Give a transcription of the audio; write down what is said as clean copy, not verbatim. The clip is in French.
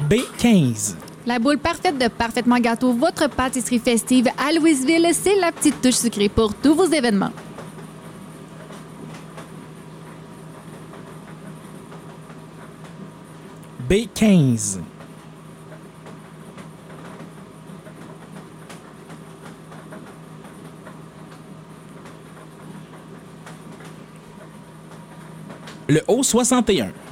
B15. La boule parfaite de Parfaitement Gâteau, votre pâtisserie festive à Louisville, c'est la petite touche sucrée pour tous vos événements. B15. Le O61.